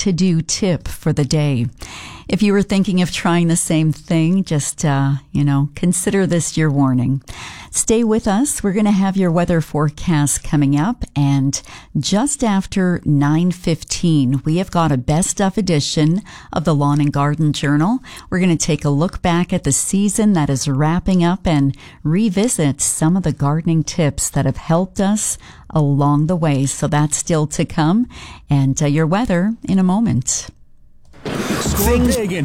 to-do tip for the day. If you were thinking of trying the same thing, just, consider this your warning. Stay with us. We're going to have your weather forecast coming up. And just after 9:15, we have got a best of edition of the Lawn and Garden Journal. We're going to take a look back at the season that is wrapping up and revisit some of the gardening tips that have helped us along the way. So that's still to come. And your weather in a moment. Score big in